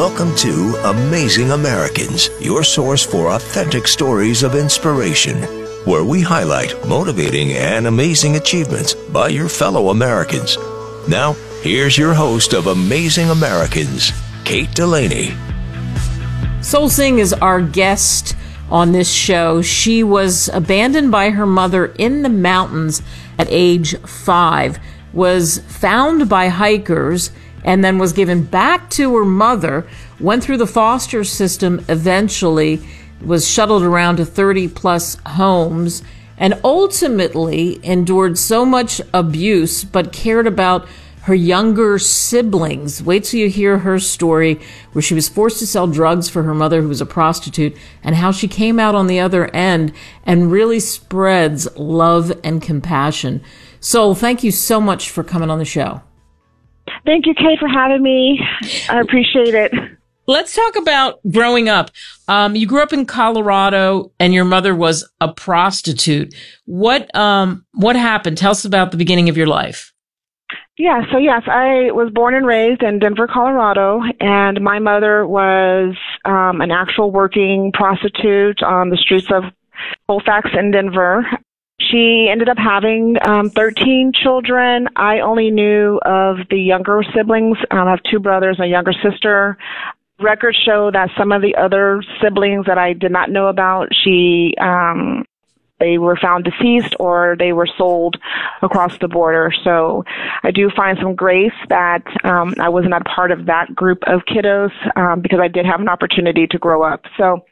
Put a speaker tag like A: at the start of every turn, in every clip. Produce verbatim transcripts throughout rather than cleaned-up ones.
A: Welcome to Amazing Americans, your source for authentic stories of inspiration, where we highlight motivating and amazing achievements by your fellow Americans. Now, here's your host of Amazing Americans, Kate Delaney.
B: Soul Singh is our guest on this show. She was abandoned by her mother in the mountains at age five, was found by hikers, and then was given back to her mother, went through the foster system eventually, was shuttled around to thirty plus homes, and ultimately endured so much abuse, but cared about her younger siblings. Wait till you hear her story, where she was forced to sell drugs for her mother, who was a prostitute, and how she came out on the other end and really spreads love and compassion. Soul, thank you so much for coming on the show.
C: Thank you, Kate, for having me. I appreciate it.
B: Let's talk about growing up. Um, you grew up in Colorado, and your mother was a prostitute. What um, what happened? Tell us about the beginning of your life.
C: Yeah, so yes, I was born and raised in Denver, Colorado, and my mother was um, an actual working prostitute on the streets of Colfax in Denver. She ended up having um, thirteen children. I only knew of the younger siblings. Um, I have two brothers and a younger sister. Records show that some of the other siblings that I did not know about, she um, they were found deceased or they were sold across the border. So I do find some grace that um, I was not part of that group of kiddos um, because I did have an opportunity to grow up. So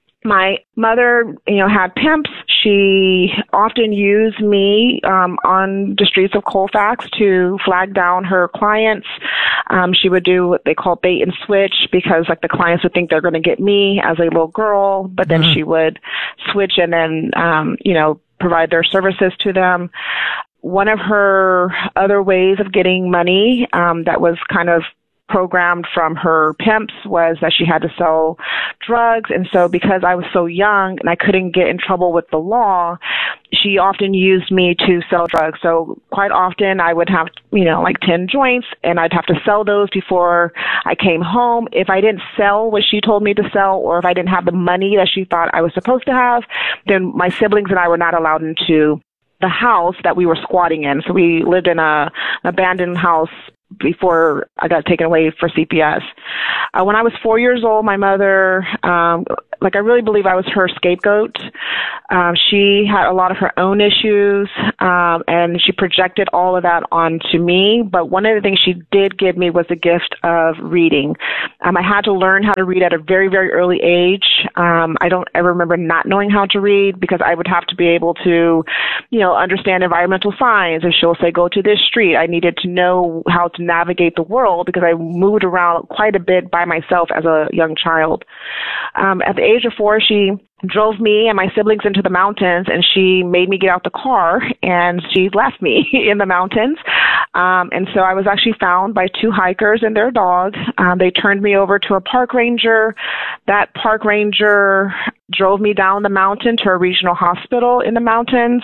C: my mother, you know, had pimps. She often used me um, on the streets of Colfax to flag down her clients. Um, she would do what they call bait and switch, because like the clients would think they're going to get me as a little girl, but then mm-hmm. she would switch and then, um, you know, provide their services to them. One of her other ways of getting money um, that was kind of programmed from her pimps was that she had to sell drugs. And so because I was so young and I couldn't get in trouble with the law, she often used me to sell drugs. So quite often I would have, you know, like ten joints, and I'd have to sell those before I came home. If I didn't sell what she told me to sell, or if I didn't have the money that she thought I was supposed to have, then my siblings and I were not allowed into the house that we were squatting in. So we lived in a, an abandoned house before I got taken away for C P S. Uh, when I was four years old, my mother, um, like I really believe I was her scapegoat. Um, she had a lot of her own issues, um, and she projected all of that onto me. But one of the things she did give me was the gift of reading. Um, I had to learn how to read at a very, very early age. Um, I don't ever remember not knowing how to read, because I would have to be able to, you know, understand environmental signs. And she'll say, go to this street. I needed to know how to navigate the world, because I moved around quite a bit by myself as a young child. Um, at the age of four, she drove me and my siblings into the mountains, and she made me get out the car, and she left me in the mountains. Um, and so I was actually found by two hikers and their dog. Um, they turned me over to a park ranger. That park ranger drove me down the mountain to a regional hospital in the mountains.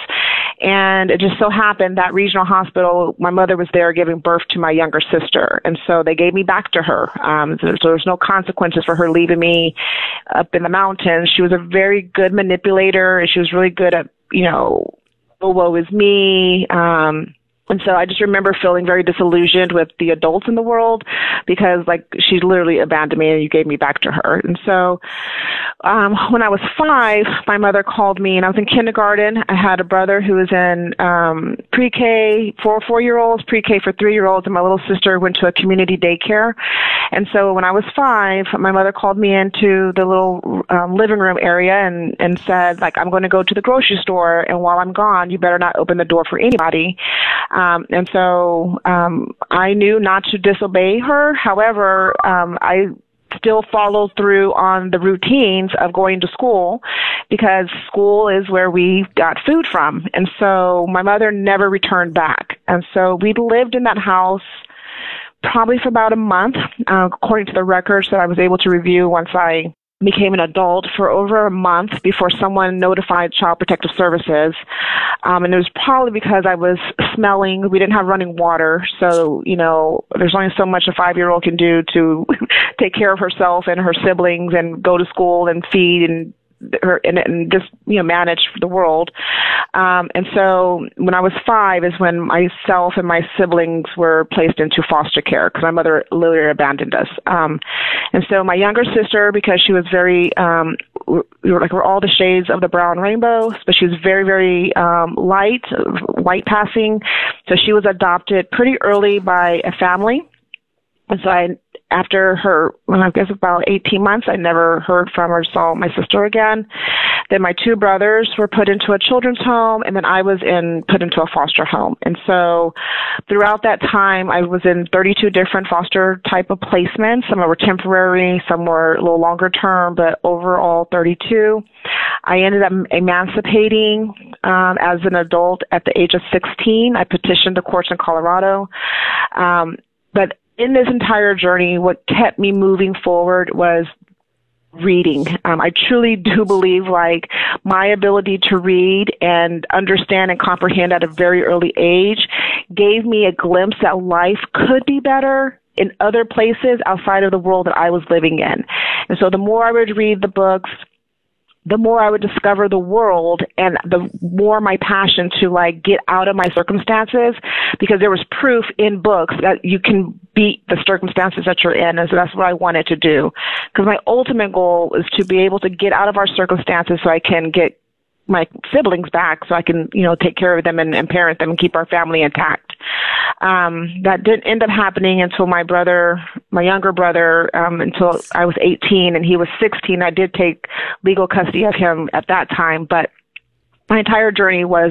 C: And it just so happened that regional hospital, my mother was there giving birth to my younger sister. And so they gave me back to her. Um, so, so there's no consequences for her leaving me up in the mountains. She was a very good manipulator, and she was really good at, you know, oh, woe is me. Um, And so I just remember feeling very disillusioned with the adults in the world, because like she literally abandoned me and you gave me back to her. And so um, when I was five, my mother called me, and I was in kindergarten. I had a brother who was in um, pre-K for four-year-olds, pre-K for three-year-olds, and my little sister went to a community daycare. And so when I was five, my mother called me into the little um, living room area and, and said, like, I'm going to go to the grocery store, and while I'm gone, you better not open the door for anybody. Um, and so um, I knew not to disobey her. However, um, I still followed through on the routines of going to school, because school is where we got food from. And so my mother never returned back. And so we lived in that house probably for about a month, uh, according to the records that I was able to review once I became an adult, for over a month before someone notified Child Protective Services. Um, and it was probably because I was smelling. We didn't have running water. So, you know, there's only so much a five-year-old can do to take care of herself and her siblings and go to school and feed and her and, and just, you know, manage the world. Um, and so when I was five is when myself and my siblings were placed into foster care because my mother literally abandoned us. Um, and so my younger sister, because she was very, um, we were like, we're all the shades of the brown rainbow, but she was very, very um, light, white passing. So she was adopted pretty early by a family. And so I, after her, when I guess about eighteen months, I never heard from or saw my sister again. Then my two brothers were put into a children's home, and then I was in put into a foster home. And so throughout that time, I was in thirty-two different foster type of placements. Some were temporary, some were a little longer term, but overall thirty-two. I ended up emancipating um, as an adult at the age of sixteen. I petitioned the courts in Colorado. Um, but in this entire journey, what kept me moving forward was reading. Um, I truly do believe like my ability to read and understand and comprehend at a very early age gave me a glimpse that life could be better in other places outside of the world that I was living in. And so the more I would read the books, the more I would discover the world and the more my passion to like get out of my circumstances, because there was proof in books that you can beat the circumstances that you're in. And so that's what I wanted to do. Because my ultimate goal is to be able to get out of our circumstances so I can get my siblings back so I can, you know, take care of them and, and parent them and keep our family intact. Um, that didn't end up happening until my brother, my younger brother, um, until I was eighteen and he was sixteen. I did take legal custody of him at that time, but my entire journey was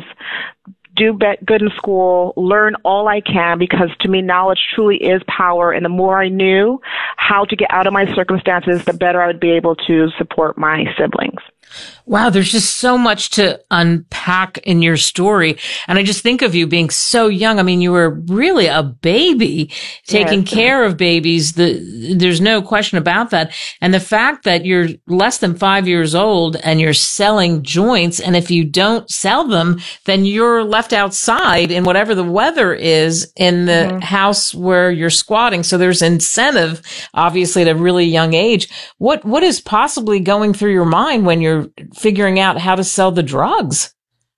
C: do good in school, learn all I can, because to me, knowledge truly is power. And the more I knew how to get out of my circumstances, the better I would be able to support my siblings.
B: Wow, there's just so much to unpack in your story. And I just think of you being so young. I mean, you were really a baby, taking yes. care of babies. The, there's no question about that. And the fact that you're less than five years old and you're selling joints, and if you don't sell them, then you're left outside in whatever the weather is in the mm-hmm. house where you're squatting. So there's incentive, obviously, at a really young age. What What is possibly going through your mind when you're figuring out how to sell the drugs?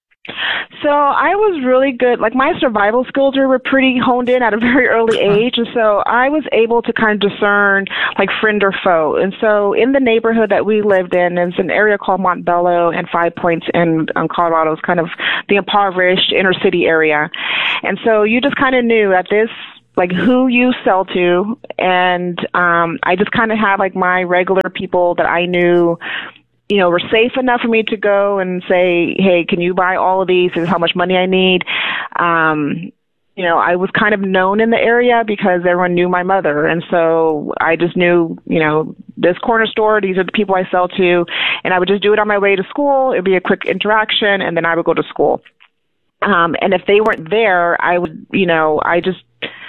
C: So I was really good. Like my survival skills were pretty honed in at a very early age. And so I was able to kind of discern like friend or foe. And so in the neighborhood that we lived in, it's an area called Montbello and Five Points in um, Colorado. It's kind of the impoverished inner city area. And so you just kind of knew that this like who you sell to. And um, I just kind of had like my regular people that I knew, you know, were safe enough for me to go and say, hey, can you buy all of these? This is how much money I need. Um, you know, I was kind of known in the area because everyone knew my mother. And so I just knew, you know, this corner store, these are the people I sell to. And I would just do it on my way to school. It'd be a quick interaction, and then I would go to school. Um, and if they weren't there, I would, you know, I just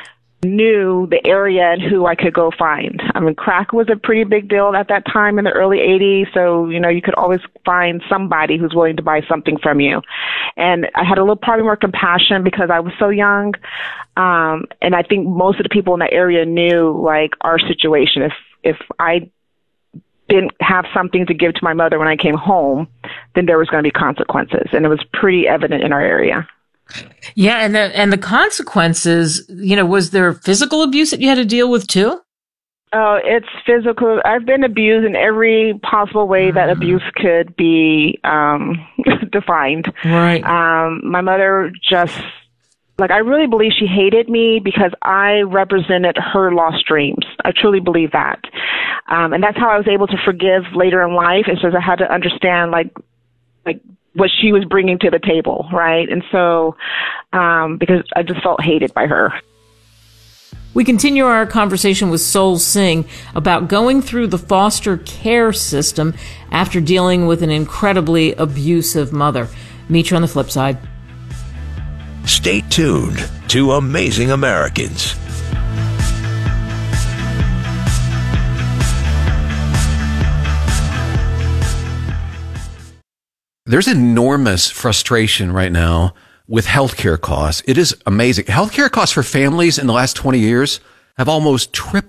C: knew the area and who I could go find. I mean, crack was a pretty big deal at that time in the early eighties. So, you know, you could always find somebody who's willing to buy something from you. And I had a little probably more compassion because I was so young. Um, and I think most of the people in that area knew like our situation. If, if I didn't have something to give to my mother when I came home, then there was going to be consequences. And it was pretty evident in our area.
B: Yeah, and the, and the consequences, you know, was there physical abuse that you had to deal with too?
C: Oh, it's physical. I've been abused in every possible way that abuse could be um, defined.
B: Right.
C: Um, my mother just, like, I really believe she hated me because I represented her lost dreams. I truly believe that. Um, and that's how I was able to forgive later in life. It's just I had to understand, like, like, what she was bringing to the table, right? And so, um, because I just felt hated by her.
B: We continue our conversation with Soul Singh about going through the foster care system after dealing with an incredibly abusive mother. Meet you on the flip side.
A: Stay tuned to Amazing Americans.
D: There's enormous frustration right now with healthcare costs. It is amazing. Healthcare costs for families in the last twenty years have almost tripled.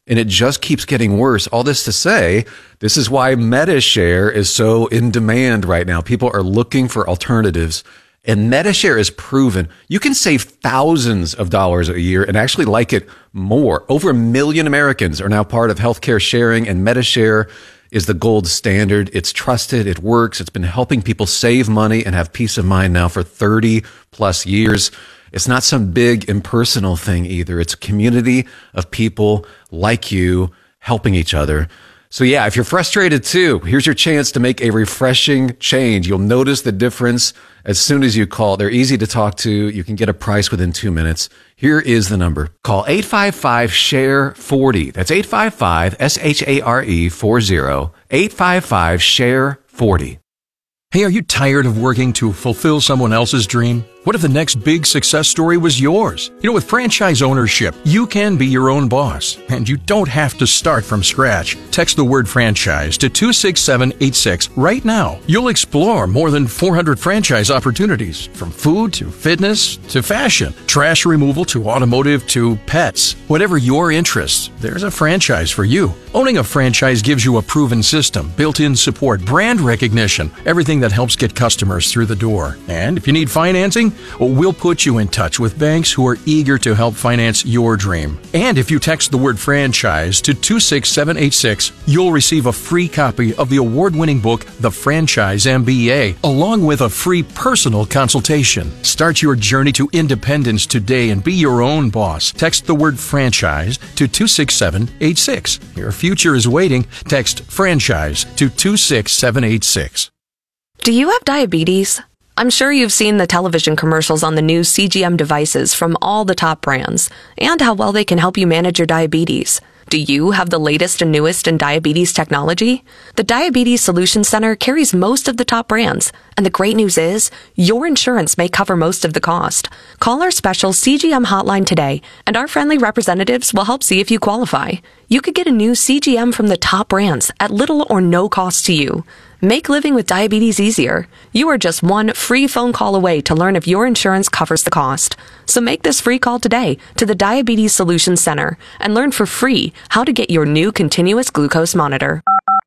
D: and it just keeps getting worse. All this to say, this is why MediShare is so in demand right now. People are looking for alternatives, and MediShare is proven. You can save thousands of dollars a year and actually like it more. Over a million Americans are now part of healthcare sharing, and MediShare is the gold standard. It's trusted. It works. It's been helping people save money and have peace of mind now for thirty plus years. It's not some big impersonal thing either. It's a community of people like you helping each other. So yeah, if you're frustrated too, here's your chance to make a refreshing change. You'll notice the difference as soon as you call. They're easy to talk to. You can get a price within two minutes. Here is the number. Call eight five five, S H A R E, forty. That's eight five five, S H A R E, forty. eight five five, S H A R E, forty.
E: Hey, are you tired of working to fulfill someone else's dream? What if the next big success story was yours? You know, with franchise ownership, you can be your own boss, and you don't have to start from scratch. Text the word franchise to two six seven eight six right now. You'll explore more than four hundred franchise opportunities, from food to fitness to fashion, trash removal to automotive to pets. Whatever your interests, there's a franchise for you. Owning a franchise gives you a proven system, built-in support, brand recognition, everything that helps get customers through the door. And if you need financing, we'll put you in touch with banks who are eager to help finance your dream. And if you text the word franchise to two six seven eight six, you'll receive a free copy of the award-winning book, The Franchise M B A, along with a free personal consultation. Start your journey to independence today and be your own boss. Text the word franchise to two six seven eight six. Your future is waiting. Text franchise to two six seven eight six.
F: Do you have diabetes? I'm sure you've seen the television commercials on the new C G M devices from all the top brands and how well they can help you manage your diabetes. Do you have the latest and newest in diabetes technology? The Diabetes Solutions Center carries most of the top brands, and the great news is your insurance may cover most of the cost. Call our special C G M hotline today, and our friendly representatives will help see if you qualify. You could get a new C G M from the top brands at little or no cost to you. Make living with diabetes easier. You are just one free phone call away to learn if your insurance covers the cost. So make this free call today to the Diabetes Solutions Center and learn for free how to get your new continuous glucose monitor.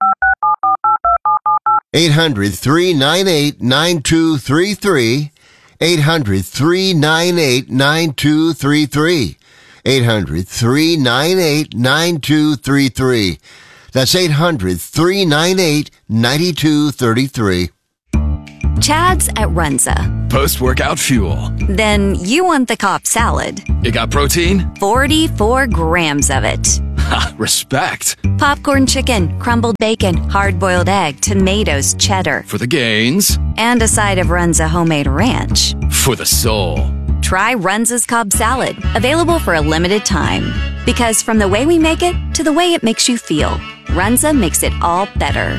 G: eight hundred, three nine eight, nine two three three. eight hundred, three nine eight, nine two three three. eight hundred, three nine eight, nine two three three. That's eight hundred, three nine eight, nine two three three.
H: Chad's at Runza.
I: Post-workout fuel.
H: Then you want the Cobb salad.
I: You got protein?
H: forty-four grams of it.
I: Ha, respect.
H: Popcorn chicken, crumbled bacon, hard-boiled egg, tomatoes, cheddar.
I: For the gains.
H: And a side of Runza homemade ranch.
I: For the soul.
H: Try Runza's Cobb salad, available for a limited time. Because from the way we make it to the way it makes you feel, Runza makes it all better.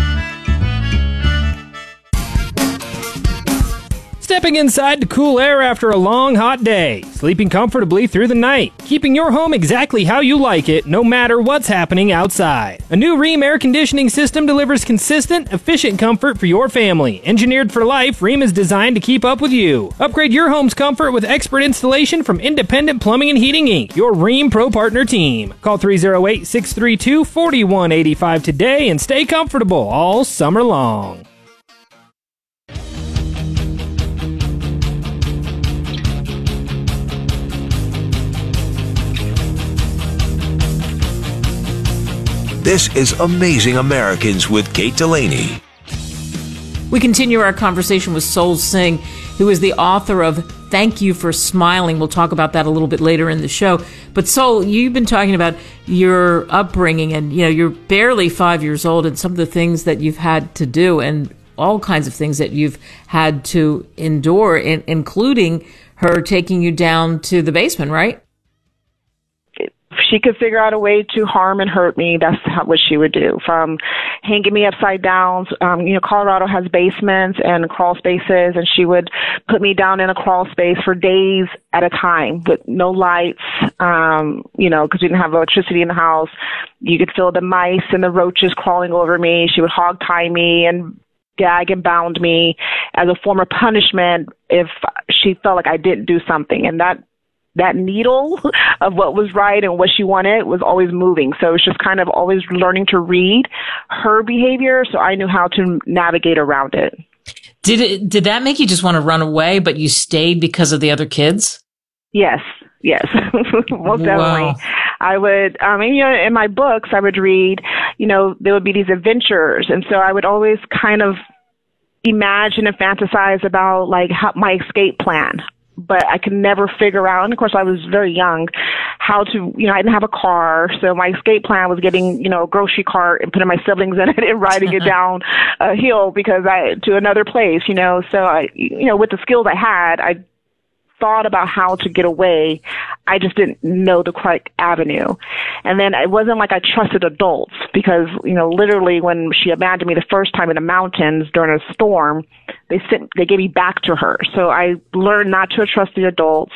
J: Stepping inside to cool air after a long, hot day. Sleeping comfortably through the night. Keeping your home exactly how you like it, no matter what's happening outside. A new Rheem air conditioning system delivers consistent, efficient comfort for your family. Engineered for life, Rheem is designed to keep up with you. Upgrade your home's comfort with expert installation from Independent Plumbing and Heating Incorporated, your Rheem Pro Partner team. Call three oh eight, six three two, four one eight five today and stay comfortable all summer long.
A: This is Amazing Americans with Kate Delaney.
B: We continue our conversation with Sol Singh, who is the author of Thank You for Smiling. We'll talk about that a little bit later in the show. But Sol, you've been talking about your upbringing, and you know you're barely five years old, and some of the things that you've had to do, and all kinds of things that you've had to endure, in, including her taking you down to the basement, right?
C: She could figure out a way to harm and hurt me. That's how, what she would do. From hanging me upside down. Um, you know, Colorado has basements and crawl spaces, and she would put me down in a crawl space for days at a time with no lights, um, you know, because we didn't have electricity in the house. You could feel the mice and the roaches crawling over me. She would hog tie me and gag and bound me as a form of punishment if she felt like I didn't do something. And that that needle of what was right and what she wanted was always moving. So it was just kind of always learning to read her behavior, so I knew how to navigate around it.
B: Did it, did that make you just want to run away, but you stayed because of the other kids?
C: Yes, yes, most definitely.
B: Wow.
C: I would, um, and, you know, in my books, I would read, you know, there would be these adventures, and so I would always kind of imagine and fantasize about like how, my escape plan. But I could never figure out, and of course I was very young, how to, you know, I didn't have a car, so my escape plan was getting, you know, a grocery cart and putting my siblings in it and riding it down a hill because I, to another place, you know, so I, you know, with the skills I had, I thought about how to get away. I just didn't know the correct avenue. And then it wasn't like I trusted adults because, you know, literally when she abandoned me the first time in the mountains during a storm, they sent, they gave me back to her. So I learned not to trust the adults.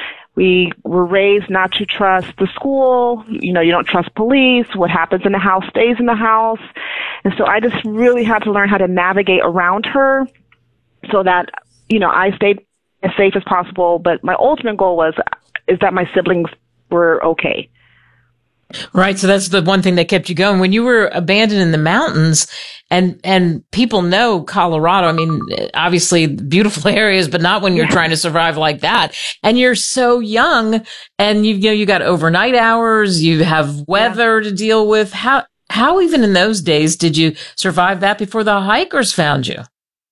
C: We were raised not to trust the school. You know, you don't trust police. What happens in the house stays in the house. And so I just really had to learn how to navigate around her so that, you know, I stayed as safe as possible. But my ultimate goal was, is that my siblings were okay.
B: Right. So that's the one thing that kept you going. When you were abandoned in the mountains and, and people know Colorado, I mean, obviously beautiful areas, but not when you're yeah. trying to survive like that. And you're so young and you, you know, you got overnight hours, you have weather yeah. to deal with. How, how even in those days did you survive that before the hikers found you?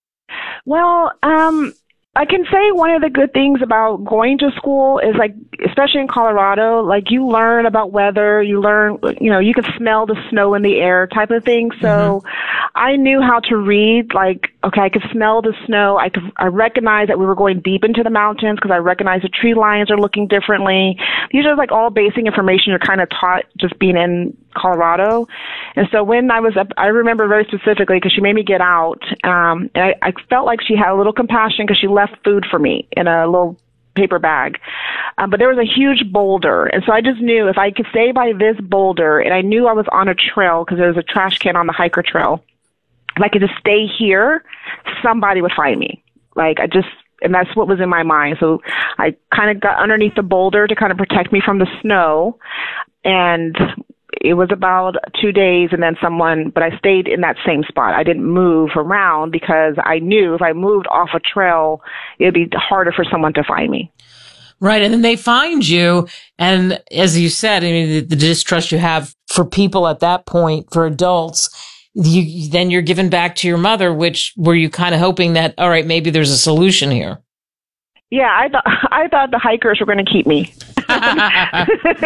C: Well, um, I can say one of the good things about going to school is like, especially in Colorado, like you learn about weather, you learn, you know, you can smell the snow in the air type of thing. So mm-hmm. I knew how to read, like, okay, I could smell the snow. I could, I recognized that we were going deep into the mountains because I recognized the tree lines are looking differently. These are like all basic information you're kind of taught just being in Colorado. And so when I was up, I remember very specifically because she made me get out. Um, and I, I felt like she had a little compassion because she left food for me in a little paper bag. Um, but there was a huge boulder. And so I just knew if I could stay by this boulder, and I knew I was on a trail because there was a trash can on the hiker trail. If I could just stay here, somebody would find me. Like I just, and that's what was in my mind. So I kind of got underneath the boulder to kind of protect me from the snow. And it was about two days and then someone, but I stayed in that same spot. I didn't move around because I knew if I moved off a trail, it'd be harder for someone to find me.
B: Right. And then they find you. And as you said, I mean, the, the distrust you have for people at that point, for adults, you, then you're given back to your mother, which were you kind of hoping that, all right, maybe there's a solution here?
C: Yeah, I thought I thought the hikers were going to keep me. I,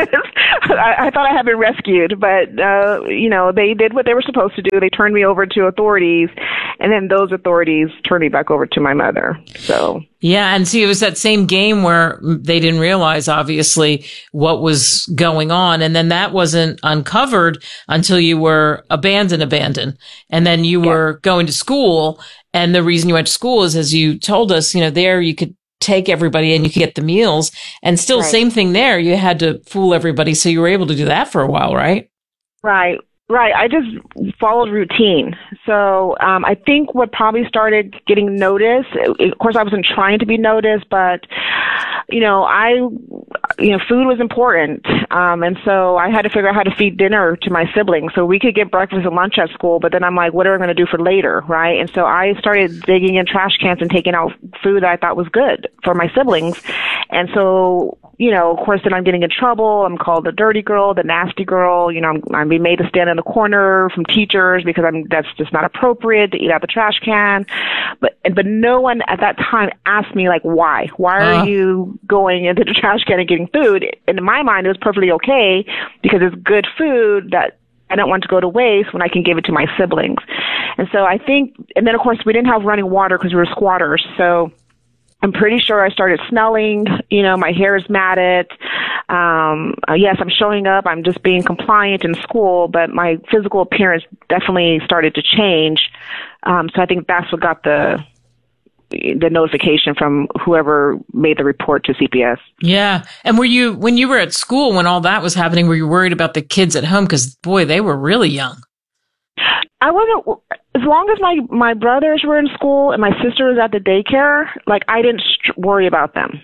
C: I thought I had been rescued, but uh, you know, they did what they were supposed to do. They turned me over to authorities, and then those authorities turned me back over to my mother. So
B: yeah, and see, it was that same game where they didn't realize, obviously, what was going on, and then that wasn't uncovered until you were abandoned, abandoned, and then you yeah. were going to school. And the reason you went to school is, as you told us, you know, there you could take everybody and you could get the meals, and still right. same thing there. You had to fool everybody. So you were able to do that for a while, right?
C: Right. Right. I just followed routine. So um, I think what probably started getting noticed, of course, I wasn't trying to be noticed, but, you know, I, you know, food was important. Um, and so I had to figure out how to feed dinner to my siblings. So we could get breakfast and lunch at school, but then I'm like, what are we going to do for later? Right. And so I started digging in trash cans and taking out food that I thought was good for my siblings. And so, you know, of course, then I'm getting in trouble. I'm called the dirty girl, the nasty girl. You know, I'm, I'm being made to stand in the corner from teachers because I'm, that's just not appropriate to eat out the trash can. But, but no one at that time asked me, like, why? Why are uh. you going into the trash can and getting food? And in my mind, it was perfectly okay because it's good food that I don't want to go to waste when I can give it to my siblings. And so I think, and then of course, we didn't have running water because we were squatters. So I'm pretty sure I started smelling, you know, my hair is matted. Um, uh, yes, I'm showing up. I'm just being compliant in school, but my physical appearance definitely started to change. Um, so I think that's what got the the notification from whoever made the report to C P S.
B: Yeah. And were you, when you were at school, when all that was happening, were you worried about the kids at home? Because, boy, they were really young.
C: I wasn't, as long as my, my brothers were in school and my sister was at the daycare, like I didn't st- worry about them.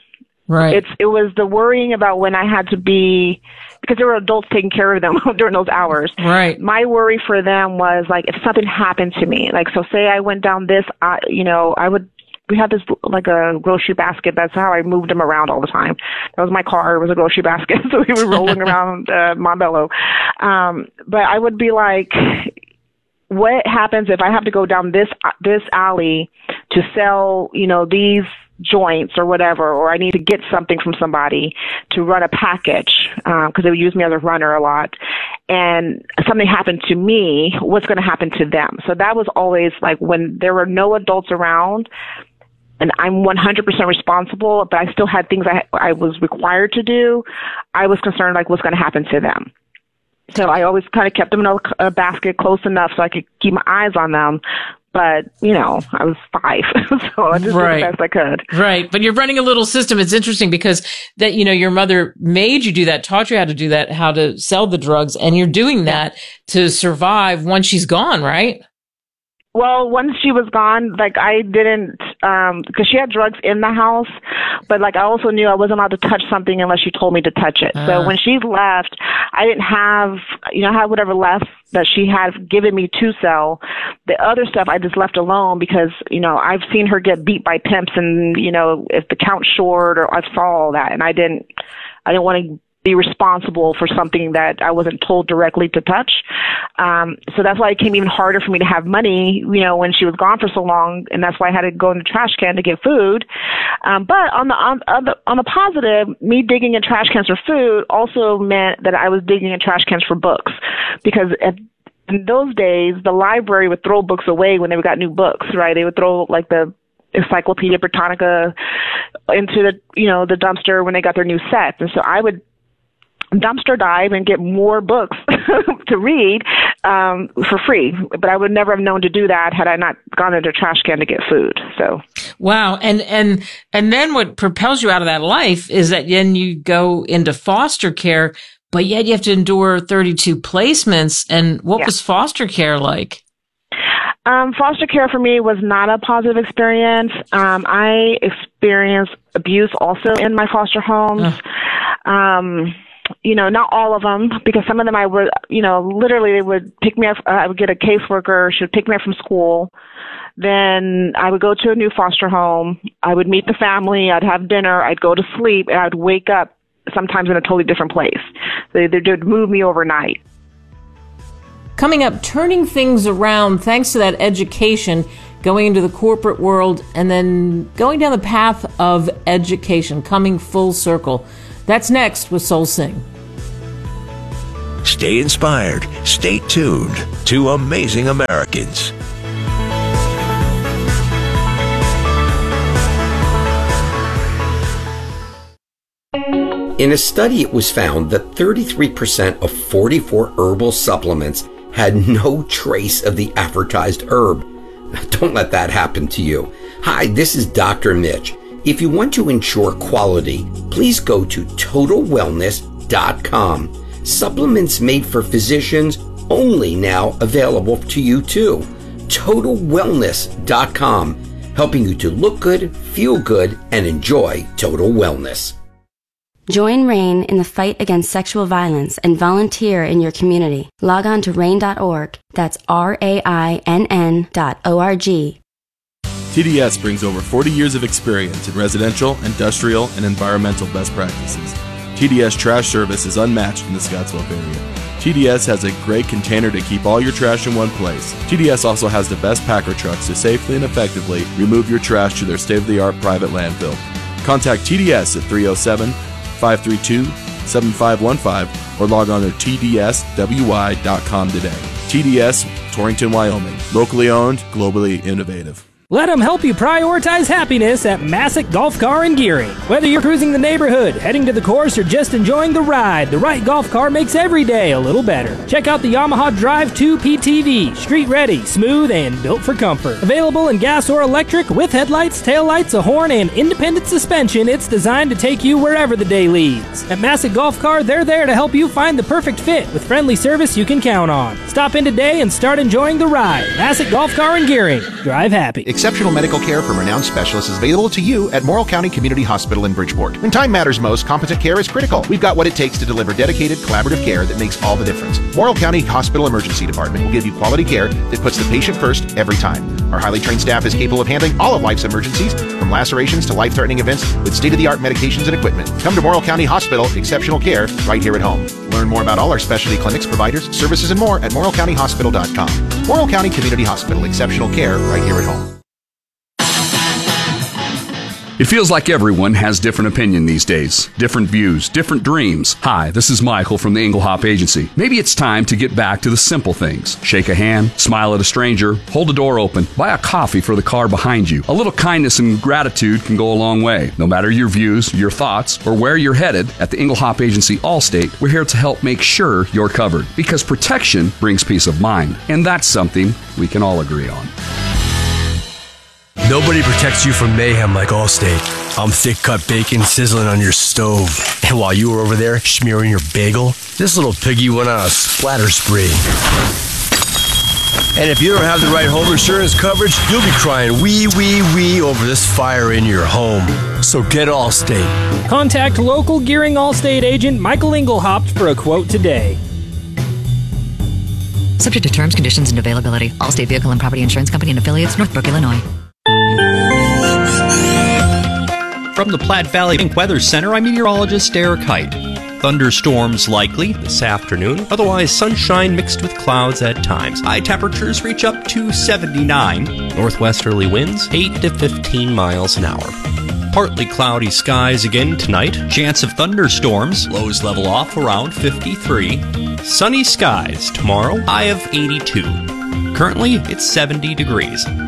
B: Right.
C: It's it was the worrying about when I had to be, because there were adults taking care of them during those hours.
B: Right.
C: My worry for them was like if something happened to me, like so say I went down this, I, you know, I would. We had this like a grocery basket. That's how I moved them around all the time. That was my car. It was a grocery basket, so we were rolling around uh, Montbello. Um, but I would be like, what happens if I have to go down this this alley to sell, you know, these joints or whatever, or I need to get something from somebody to run a package, because um, they would use me as a runner a lot, and something happened to me, what's going to happen to them? So that was always like when there were no adults around, and I'm one hundred percent responsible, but I still had things I, I was required to do, I was concerned like what's going to happen to them. So I always kind of kept them in a, a basket close enough so I could keep my eyes on them. But, you know, I was five, so I just
B: right.
C: did the best I could.
B: Right. But you're running a little system. It's interesting because that, you know, your mother made you do that, taught you how to do that, how to sell the drugs, and you're doing that to survive once she's gone, right?
C: Well, once she was gone, like I didn't, um, because she had drugs in the house, but like I also knew I wasn't allowed to touch something unless she told me to touch it. Uh. So when she left, I didn't have, you know, I had whatever left that she had given me to sell. The other stuff I just left alone because, you know, I've seen her get beat by pimps, and, you know, if the count's short, or I saw all that, and I didn't, I didn't want to be responsible for something that I wasn't told directly to touch. Um, so that's why it became even harder for me to have money, you know, when she was gone for so long. And that's why I had to go in the trash can to get food. Um, but on the, on, on the, on the positive, me digging in trash cans for food also meant that I was digging in trash cans for books, because at, in those days, the library would throw books away when they got new books, right? They would throw like the Encyclopedia Britannica into the, you know, the dumpster when they got their new sets. And so I would dumpster dive and get more books to read um, for free. But I would never have known to do that had I not gone into a trash can to get food. So
B: wow. And and and then what propels you out of that life is that then you go into foster care, but yet you have to endure thirty-two placements. And what yeah. was foster care like?
C: Um, foster care for me was not a positive experience. Um, I experienced abuse also in my foster homes. Uh. Um, You know, not all of them, because some of them I would, you know, literally they would pick me up. Uh, I would get a caseworker. She would pick me up from school. Then I would go to a new foster home. I would meet the family. I'd have dinner. I'd go to sleep, and I'd wake up sometimes in a totally different place. They, they would move me overnight.
B: Coming up, turning things around thanks to that education, going into the corporate world, and then going down the path of education, coming full circle. That's next with Soul Sing.
A: Stay inspired. Stay tuned to Amazing Americans.
K: In a study, it was found that thirty-three percent of forty-four herbal supplements had no trace of the advertised herb. Don't let that happen to you. Hi, this is Doctor Mitch. If you want to ensure quality, please go to total wellness dot com. Supplements made for physicians only now available to you too. total wellness dot com, helping you to look good, feel good, and enjoy total wellness.
L: Join RAINN in the fight against sexual violence and volunteer in your community. Log on to rain dot org. That's R A I N N dot O R G.
M: T D S brings over forty years of experience in residential, industrial, and environmental best practices. T D S Trash Service is unmatched in the Scottsville area. T D S has a great container to keep all your trash in one place. T D S also has the best packer trucks to safely and effectively remove your trash to their state-of-the-art private landfill. Contact T D S at three oh seven, five three two, seven five one five or log on to T D S W Y dot com today. T D S, Torrington, Wyoming. Locally owned, globally innovative.
J: Let them help you prioritize happiness at Massick Golf Car and Gearing. Whether you're cruising the neighborhood, heading to the course, or just enjoying the ride, the right golf car makes every day a little better. Check out the Yamaha Drive two P T V. Street ready, smooth, and built for comfort. Available in gas or electric with headlights, taillights, a horn, and independent suspension, it's designed to take you wherever the day leads. At Massick Golf Car, they're there to help you find the perfect fit with friendly service you can count on. Stop in today and start enjoying the ride. Massick Golf Car and Gearing. Drive happy.
N: Exceptional medical care from renowned specialists is available to you at Morrill County Community Hospital in Bridgeport. When time matters most, competent care is critical. We've got what it takes to deliver dedicated, collaborative care that makes all the difference. Morrill County Hospital Emergency Department will give you quality care that puts the patient first every time. Our highly trained staff is capable of handling all of life's emergencies, from lacerations to life-threatening events, with state-of-the-art medications and equipment. Come to Morrill County Hospital, exceptional care right here at home. Learn more about all our specialty clinics, providers, services, and more at morrill county hospital dot com. Morrill County Community Hospital, exceptional care right here at home.
O: It feels like everyone has different opinion these days, different views, different dreams. Hi, this is Michael from the Engelhop Agency. Maybe it's time to get back to the simple things. Shake a hand, smile at a stranger, hold a door open, buy a coffee for the car behind you. A little kindness and gratitude can go a long way. No matter your views, your thoughts, or where you're headed, at the Engelhop Agency Allstate, we're here to help make sure you're covered. Because protection brings peace of mind, and that's something we can all agree on.
P: Nobody protects you from mayhem like Allstate. I'm thick-cut bacon sizzling on your stove. And while you were over there smearing your bagel, this little piggy went on a splatter spree. And if you don't have the right home insurance coverage, you'll be crying wee, wee, wee over this fire in your home. So get Allstate.
J: Contact local Gearing Allstate agent Michael Engelhop for a quote today.
Q: Subject to terms, conditions, and availability. Allstate Vehicle and Property Insurance Company and Affiliates, Northbrook, Illinois.
R: From the Platte Valley Weather Center, I'm meteorologist Eric Height. Thunderstorms likely this afternoon, otherwise sunshine mixed with clouds at times. High temperatures reach up to seventy-nine. Northwesterly winds eight to fifteen miles an hour. Partly cloudy skies again tonight. Chance of thunderstorms. Lows level off around fifty-three. Sunny skies tomorrow. High of eighty-two. Currently, it's seventy degrees.